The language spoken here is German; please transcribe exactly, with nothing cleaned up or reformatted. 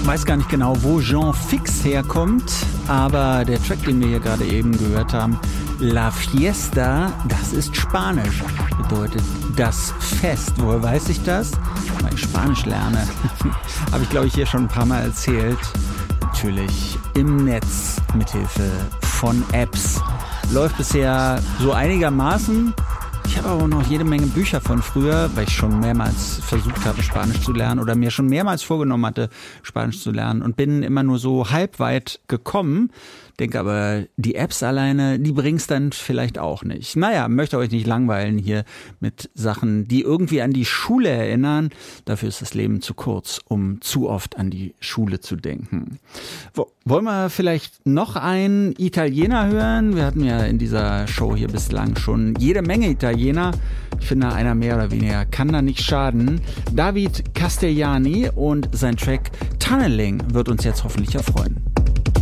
weiß gar nicht genau, wo Jean Fix herkommt, aber der Track, den wir hier gerade eben gehört haben, La Fiesta, das ist Spanisch. Bedeutet das Fest. Woher weiß ich das? Weil ich Spanisch lerne. Habe ich, glaube ich, hier schon ein paar Mal erzählt. Natürlich im Netz mithilfe von Apps. Läuft bisher so einigermaßen. Ich habe aber noch jede Menge Bücher von früher, weil ich schon mehrmals versucht habe, Spanisch zu lernen oder mir schon mehrmals vorgenommen hatte, Spanisch zu lernen und bin immer nur so halb weit gekommen. Denke aber, die Apps alleine, die bringt's dann vielleicht auch nicht. Naja, möchte euch nicht langweilen hier mit Sachen, die irgendwie an die Schule erinnern. Dafür ist das Leben zu kurz, um zu oft an die Schule zu denken. Wo, wollen wir vielleicht noch einen Italiener hören? Wir hatten ja in dieser Show hier bislang schon jede Menge Italiener. Ich finde, einer mehr oder weniger kann da nicht schaden. David Castellani und sein Track Tunneling wird uns jetzt hoffentlich erfreuen.